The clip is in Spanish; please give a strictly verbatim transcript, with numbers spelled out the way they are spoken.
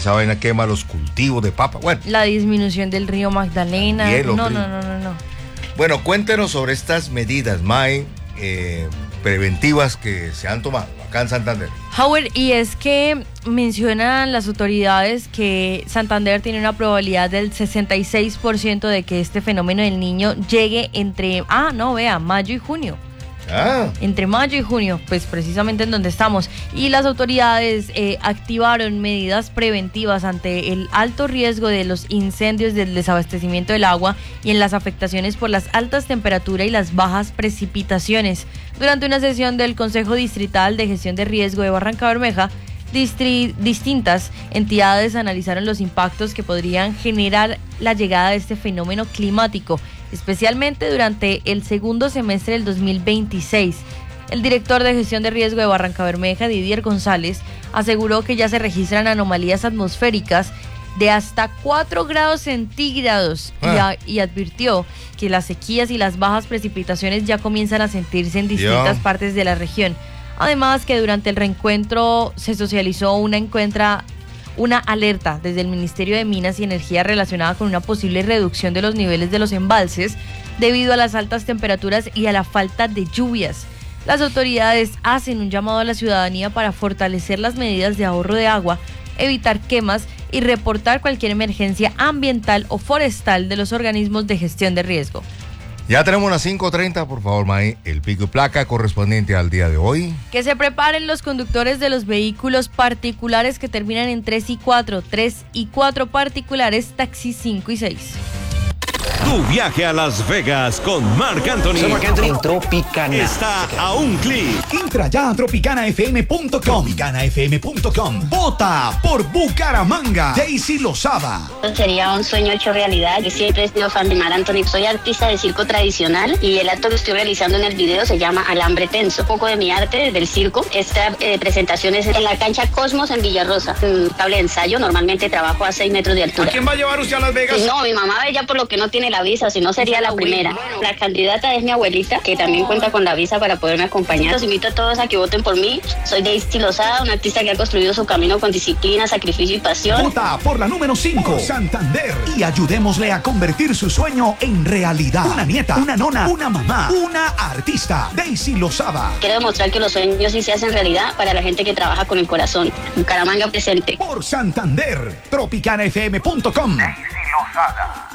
esa vaina quema los cultivos de papa. Bueno. La disminución del río Magdalena. Hielo, no, frío. no, no, no, no. Bueno, cuéntenos sobre estas medidas, Mae, eh, preventivas que se han tomado acá en Santander. Howard, y es que mencionan las autoridades que Santander tiene una probabilidad del sesenta y seis por ciento de que este fenómeno del Niño llegue entre, ah, no, vea, mayo y junio. Ah. Entre mayo y junio, pues precisamente en donde estamos. Y las autoridades eh, activaron medidas preventivas ante el alto riesgo de los incendios, del desabastecimiento del agua y en las afectaciones por las altas temperaturas y las bajas precipitaciones. Durante una sesión del Consejo Distrital de Gestión de Riesgo de Barranca Bermeja, distri- distintas entidades analizaron los impactos que podrían generar la llegada de este fenómeno climático, especialmente durante el segundo semestre del dos mil veintiséis. El director de Gestión de Riesgo de Barranca Bermeja, Didier González, aseguró que ya se registran anomalías atmosféricas de hasta cuatro grados centígrados ah. y, a, y advirtió que las sequías y las bajas precipitaciones ya comienzan a sentirse en distintas Yo. partes de la región. Además, que durante el reencuentro se socializó una encuentra una alerta desde el Ministerio de Minas y Energía relacionada con una posible reducción de los niveles de los embalses debido a las altas temperaturas y a la falta de lluvias. Las autoridades hacen un llamado a la ciudadanía para fortalecer las medidas de ahorro de agua, evitar quemas y reportar cualquier emergencia ambiental o forestal de los organismos de gestión de riesgo. Ya tenemos las cinco treinta, por favor, Mae, el pico y placa correspondiente al día de hoy. Que se preparen los conductores de los vehículos particulares que terminan en tres y cuatro, tres y cuatro particulares, taxi cinco y seis. Tu viaje a Las Vegas con Marc Anthony. Soy Marc Anthony en Tropicana. Está a un clic. Entra ya a tropicana f m punto com. tropicana f m punto com. Vota por Bucaramanga. Daisy Lozada. Sería un sueño hecho realidad. Yo siempre he sido fan de Marc Anthony. Soy artista de circo tradicional y el acto que estoy realizando en el video se llama Alambre Tenso. Un poco de mi arte del circo. Esta eh, presentación es en la cancha Cosmos en Villarrosa. Un cable de ensayo. Normalmente trabajo a seis metros de altura. ¿A quién va a llevar usted a Las Vegas? No, mi mamá ve ya por lo que no tiene la visa, si no sería la primera. La candidata es mi abuelita, que también cuenta con la visa para poderme acompañar. Los invito a todos a que voten por mí. Soy Daisy Lozada, una artista que ha construido su camino con disciplina, sacrificio y pasión. Vota por la número cinco, Santander, y ayudémosle a convertir su sueño en realidad. Una nieta, una nona, una mamá, una artista. Daisy Lozada. Quiero demostrar que los sueños sí se hacen realidad para la gente que trabaja con el corazón. Bucaramanga presente. Por Santander, tropicana f m punto com. Daisy Lozada.